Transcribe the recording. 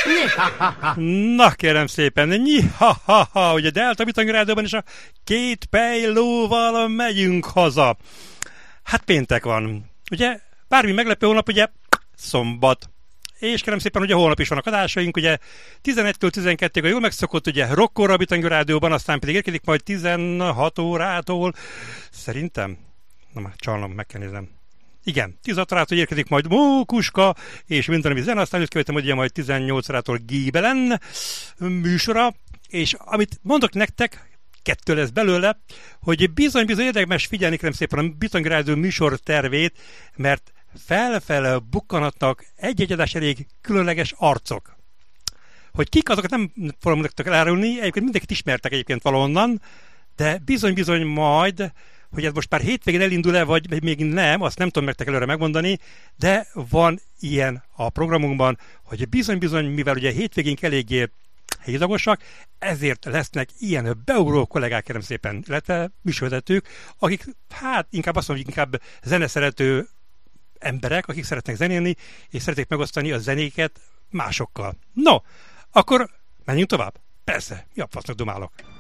Na kérem szépen, nyihahaha, ugye Delta Bitang Rádióban is a két pejlóval megyünk haza. Hát péntek van, ugye bármi meglepő hónap, ugye szombat. És kérem szépen, ugye holnap is vannak adásaink, ugye 11-től 12-ig a jól megszokott, ugye Rokkora Bitang Rádióban, aztán pedig érkezik majd 16 órától, szerintem, na már csalnom, meg kell néznem. Igen, 16 órától érkezik majd Mókuska, és minden, ami zene, aztán követem, hogy ugye majd 18 órától Gébelen műsora, és amit mondok nektek, kettő lesz belőle, hogy bizony érdemes figyelni, kérem szépen a Bitang Rádió műsor tervét, mert fel bukkanhatnak egy-egy adás elég különleges arcok. Hogy kik azokat nem fogom nektek elárulni, egyébként mindenkit ismertek egyébként valahonnan, de bizony majd, hogy ez most már hétvégén elindul-e, vagy még nem, azt nem tudom nektek előre megmondani, de van ilyen a programunkban, hogy bizony, mivel ugye hétvégénk eléggé hézagosak, ezért lesznek ilyen beugró kollégák, kérem szépen, illetve műsorvezetők, akik, hát inkább azt mondjuk, inkább zeneszerető emberek, akik szeretnek zenélni, és szeretnék megosztani a zenéket másokkal. No, akkor menjünk tovább. Persze, mi a fasznak dumálok.